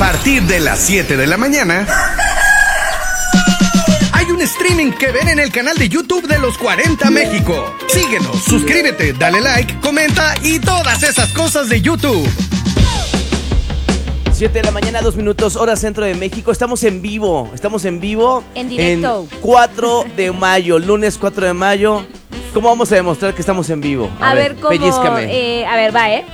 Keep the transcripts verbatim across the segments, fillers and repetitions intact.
partir de las siete de la mañana, hay un streaming que ven en el canal de YouTube de Los cuarenta México. Síguenos, suscríbete, dale like, comenta y todas esas cosas de YouTube. siete de la mañana, dos minutos, hora centro de México. Estamos en vivo, estamos en vivo. En directo. En cuatro de mayo, lunes cuatro de mayo. ¿Cómo vamos a demostrar que estamos en vivo? A, a ver, ver, ¿cómo? Pellízcame. Eh, a ver, va, ¿eh?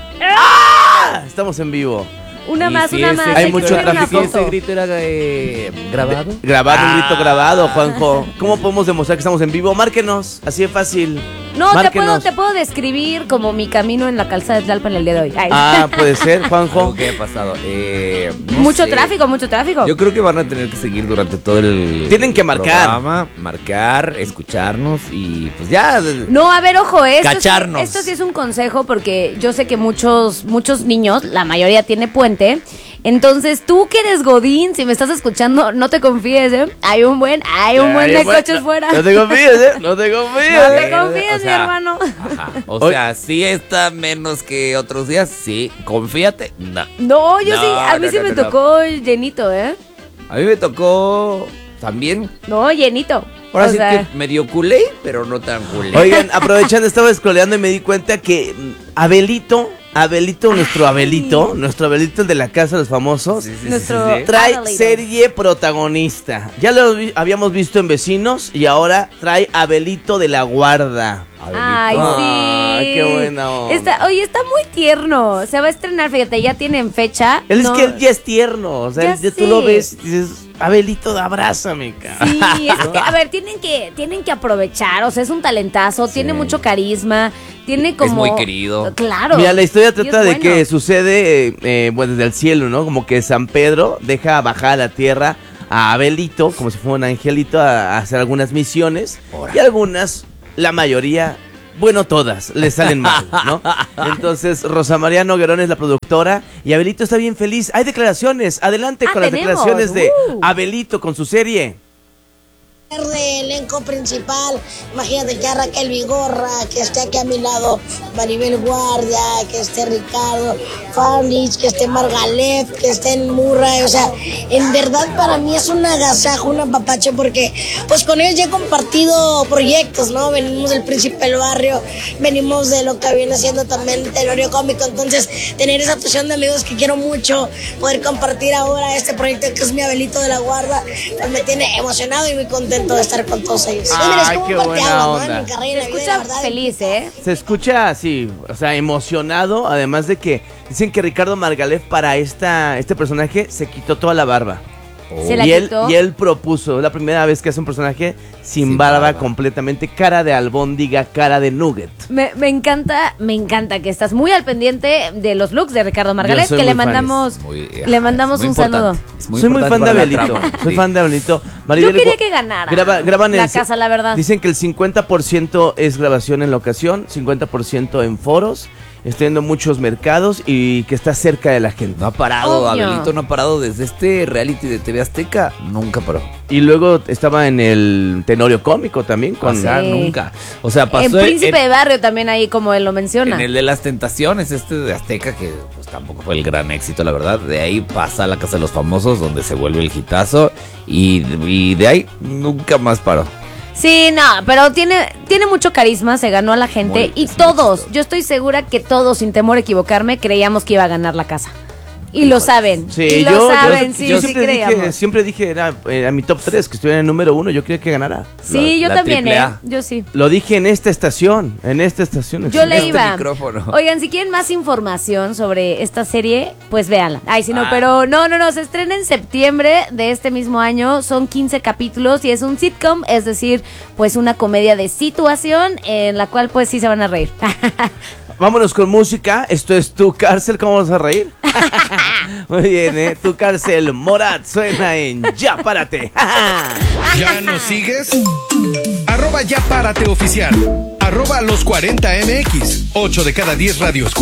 ¡Ah! Estamos en vivo. Una Y más, si una ese- más. hay que mucho subir una tráfico. foto. ¿Ese grito era eh, grabado? Grabado, un grito Ah. grabado, Juanjo. ¿Cómo podemos demostrar que estamos en vivo? Márquenos, así de fácil. No, te puedo, Márquenos. te puedo describir como mi camino en la calzada de Tlalpan el día de hoy. Ay. Ah, puede ser, Juanjo. ¿Qué ha pasado? Eh, no mucho sé. tráfico, mucho tráfico. Yo creo que van a tener que seguir durante todo el Tienen que marcar. programa, marcar, escucharnos y pues ya. No, a ver, ojo, eh, esto, Cacharnos. Sí, esto sí es un consejo porque yo sé que muchos, muchos niños, la mayoría tiene puente. Entonces, tú que eres Godín, si me estás escuchando, no te confíes, ¿eh? Hay un buen, hay un buen de coches fuera. No te confíes, ¿eh? No te confíes. No te Eh, confíes, o mi sea, hermano. Ajá. O sea, sí está menos que otros días, sí. Confíate, no. No, yo No, sí, a mí no, sí no, me no, no. tocó llenito, ¿eh? A mí me tocó también. No, llenito. Ahora O sí sea, que medio culé, pero no tan culé. Oigan, aprovechando, estaba scrolleando y me di cuenta que mm, Abelito, Abelito, nuestro Abelito, nuestro Abelito, el de la casa de los famosos, Sí, sí, sí, nuestro- sí, sí. trae Abelito. serie protagonista. Ya lo vi- habíamos visto en Vecinos y ahora trae Abelito de la Guarda. Ay, Abelito. sí. Ay, qué buena onda. Está, oye, está muy tierno. Se va a estrenar, fíjate, ya tienen fecha. Él No- es que él ya es tierno, o sea, Ya él- ya tú sé. lo ves y dices, Abelito, abrázame, cara. Sí, es que, a ver, tienen que, tienen que aprovechar, o sea, es un talentazo, tiene mucho carisma, tiene como... muy querido. Claro. Mira, la historia Y es trata de bueno. que sucede, eh, eh, bueno, desde el cielo, ¿no? Como que San Pedro deja bajar a la tierra a Abelito, como si fuera un angelito, a, a hacer algunas misiones. Ora. Y algunas, la mayoría, bueno, todas, le salen mal, ¿no? Entonces, Rosa María Noguerón es la productora y Abelito está bien feliz. Hay declaraciones, adelante Ah, con las tenemos, declaraciones de uh. Abelito con su serie. De elenco principal, imagínate que a Raquel Vigorra, que esté aquí a mi lado, Maribel Guardia, que esté Ricardo Farnich, que esté Margalet, que esté en Murray, o sea, en verdad para mí es un agasajo, un apapacho, porque pues con ellos ya he compartido proyectos, ¿no? Venimos del Príncipe del Barrio, venimos de lo que viene siendo también Telorio Cómico, entonces tener esa fusión de amigos que quiero mucho, poder compartir ahora este proyecto que es mi Abelito de la Guarda, pues me tiene emocionado y muy contento de estar con todos ellos. Ay, Y mira, es como qué un buena parteaguas, ¿no? onda. En mi carrera, en Se la vida, escucha la verdad. feliz, ¿eh? Se escucha así, o sea, emocionado, además de que dicen que Ricardo Margalef para esta, este personaje se quitó toda la barba. Se la y, él, quitó. y él propuso, es la primera vez que hace un personaje sin, Sin barba, barba. completamente, cara de albóndiga, cara de nugget. Me, me encanta, me encanta que estás muy al pendiente de los looks de Ricardo Margalet, Yo soy que le muy fan, mandamos, Muy- le ajá, mandamos es muy un saludo. importante. Es Soy muy importante fan de para la Abelito, trama, soy sí. fan de Abelito. Yo Maribel quería Gu- que ganara graba- graban la el- casa, la verdad. Dicen que el cincuenta por ciento es grabación en locación, cincuenta por ciento en foros, está yendo a muchos mercados y que está cerca de la gente. No ha parado, Obvio. Abelito no ha parado desde este reality de T V Azteca. Nunca paró. Y luego estaba en el Tenorio Cómico también con... O sea, Sí. nunca. O sea, En pasó Príncipe en, de Barrio también ahí, como él lo menciona. en el de las tentaciones, este de Azteca, que pues tampoco fue el gran éxito, la verdad. De ahí pasa a la Casa de los Famosos, donde se vuelve el hitazo. Y, y de ahí nunca más paró. Sí, no, pero tiene, tiene mucho carisma, se ganó a la gente Muy- y es muy todos, chistoso. yo estoy segura que todos, sin temor a equivocarme, creíamos que iba a ganar la casa. Y lo saben, Sí, y lo yo, yo- saben, yo sí, sí siempre, dije, creíamos. siempre dije, era eh, a mi top tres, que estuviera en el número uno, yo quería que ganara. Sí, La- yo la también, triple ¿eh? A. Yo sí. Lo dije en esta estación, en esta estación. Yo le este iba. micrófono. Oigan, si quieren más información sobre esta serie, pues véanla. Ay, si no, Ah. pero no, no, no, se estrena en septiembre de este mismo año. Son quince capítulos y es un sitcom, es decir, pues una comedia de situación en la cual pues sí se van a reír. Vámonos con música, esto es Tu Cárcel, ¿cómo vamos a reír? Muy bien, ¿eh? Tu Cárcel, Morat, suena en Ya Párate. ¿Ya nos sigues? Arroba Ya Párate Oficial. Arroba Los cuarenta M X. ocho de cada diez radios